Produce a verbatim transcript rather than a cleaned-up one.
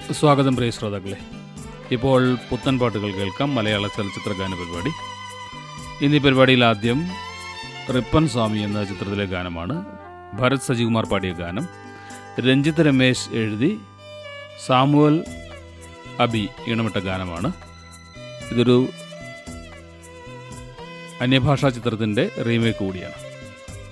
സ്വാഗതം പ്രിയ ശ്രോതാക്കളെ. ഇപ്പോൾ പുത്തൻ പാട്ടുകൾ കേൾക്കാം. മലയാള ചലച്ചിത്ര ഗാന പരിപാടി. ഇന്നീ പരിപാടിയിൽ ആദ്യം റിപ്പൻ സ്വാമി എന്ന ചിത്രത്തിലെ ഗാനമാണ്. ഭരത് സജികുമാർ പാടിയ ഗാനം രഞ്ജിത്ത് രമേശ് എഴുതി സാമുവൽ അബി ഈണമിട്ട ഗാനമാണ്. ഇതൊരു അന്യഭാഷാ ചിത്രത്തിൻ്റെ റീമേക്ക് കൂടിയാണ്.